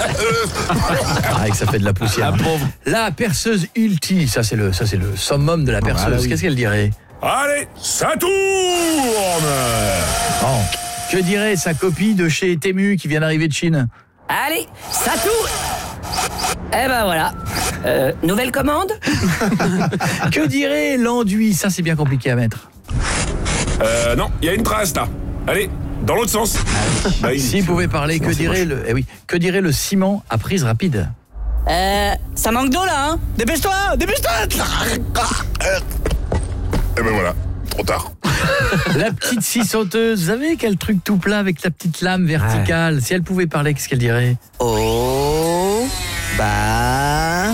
Ah, et que ça fait de la poussière. Ah, pauvre. La perceuse ulti, ça c'est le summum de la perceuse. oui. Qu'est-ce qu'elle dirait? Allez, ça tourne. Bon. Que dirait sa copie de chez Temu qui vient d'arriver de Chine? Allez, ça tourne. Eh ben voilà. Nouvelle commande? Que dirait l'enduit? Ça c'est bien compliqué à mettre. Non, il y a une trace là. Allez, dans l'autre sens. Bah, S'il pouvait parler, que dirait que dirait le ciment à prise rapide? Ça manque d'eau là, hein? Dépêche-toi. Et ben voilà, trop tard. La petite scie sauteuse, vous savez quel truc tout plat avec la petite lame verticale? Si elle pouvait parler, qu'est-ce qu'elle dirait? Oh bah.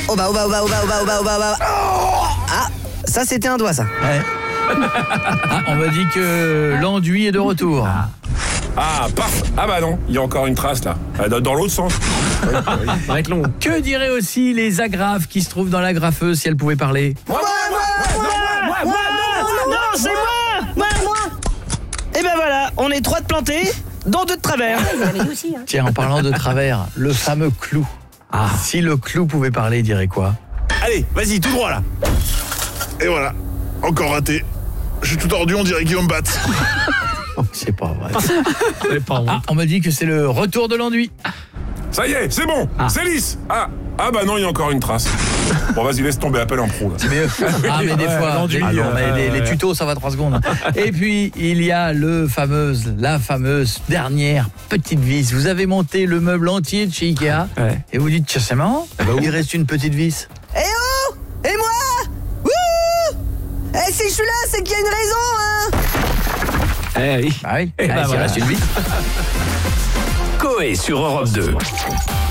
Ah, ça c'était un doigt ça. Ouais. Ah, on m'a dit que l'enduit est de retour. Ah, paf. Ah bah non, il y a encore une trace là. Dans l'autre sens. Avec long. Que diraient aussi les agrafes qui se trouvent dans la graffeuse si elles pouvaient parler? Non, c'est moi. Et ben voilà, on est 3 de plantés, dont 2 de travers. Tiens, en parlant de travers, le fameux clou. Si le clou pouvait parler, il dirait quoi? Allez, vas-y, tout droit là. Et voilà, encore raté. Je suis tout tordu, on dirait Guillaume Batz. C'est pas vrai. Ah, on me dit que c'est le retour de l'enduit. Ça y est, c'est bon, c'est lisse. Ah bah non, il y a encore une trace. Bon, vas-y, laisse tomber, appelle un pro là. C'est mieux. Ah, mais des fois, l'enduit, les tutos, ça va 3 secondes. Et puis, il y a la fameuse dernière petite vis. Vous avez monté le meuble entier de chez Ikea et vous dites, tiens, c'est marrant, il reste une petite vis. Eh oh! Et moi? Wouh! Eh, si je suis là, c'est qu'il y a une raison, hein! Eh oui. Ah oui, Et il reste une vis. Coé sur Europe 2.